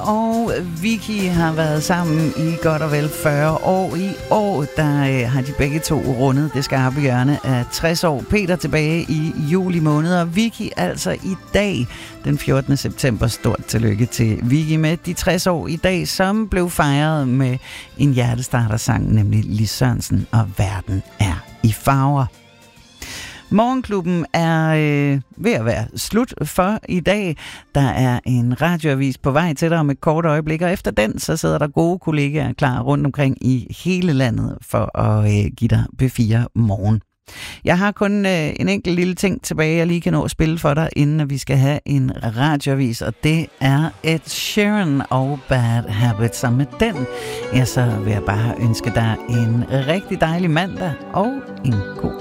og Vicky har været sammen i godt og vel 40 år. I år, der har de begge to rundet det skarpe hjørne af 60 år. Peter tilbage i juli måned, og Vicky altså i dag, den 14. september. Stort tillykke til Vicky med de 60 år i dag, som blev fejret med en hjertestartersang, nemlig Lis Sørensen og Verden er i farver. Morgenklubben er ved at være slut for i dag. Der er en radioavis på vej til dig om et kort øjeblik, og efter den, så sidder der gode kollegaer klar rundt omkring i hele landet for at give dig B4 morgen. Jeg har kun en enkelt lille ting tilbage, jeg lige kan nå at spille for dig, inden vi skal have en radioavis, og det er Ed Sheeran og Bad Habits. Og med den, ja, så vil jeg bare ønske dig en rigtig dejlig mandag og en god